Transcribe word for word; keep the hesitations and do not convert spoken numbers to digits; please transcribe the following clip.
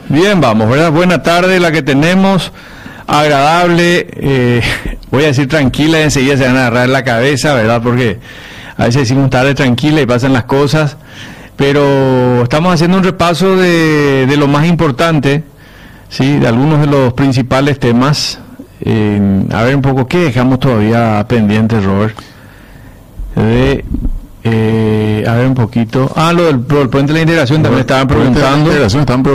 Bien, vamos, ¿verdad? Buena tarde la que tenemos, agradable, eh, voy a decir tranquila y enseguida se van a agarrar la cabeza, ¿verdad? Porque a veces decimos tarde tranquila y pasan las cosas, pero estamos haciendo un repaso de, de lo más importante, ¿sí? De algunos de los principales temas. Eh, a ver un poco, ¿qué dejamos todavía pendiente, Robert? De... Eh, a ver un poquito. Ah, lo del, lo del puente de la integración también estaban preguntando.